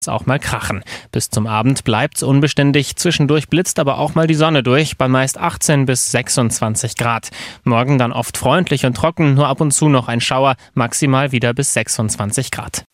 auch mal krachen. Bis zum Abend bleibt's unbeständig, zwischendurch blitzt aber auch mal die Sonne durch, bei meist 18 bis 26 Grad. Morgen dann oft freundlich und trocken, nur ab und zu noch ein Schauer, maximal wieder bis 26 Grad.